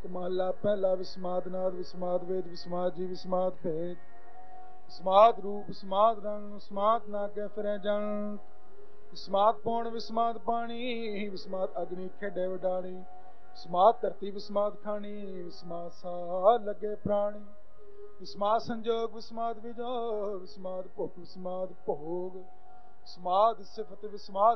महला पहला। विस्माद नाद विस्माद वेद विस्माद जी विस्माद भेद। विस्माद रूप विस्माद रंग विस्माद नागे फिरे जंग। विस्माद पौण विस्माद पानी विस्माद अग्नि खेडे वडाणी। विस्माद धरती विस्माद खानी विस्माद सा लगे प्राणी। विस्माद संजोग विस्माद विजोग विस्माद भुख विस्माद भोग। विस्माद सिफत विस्माद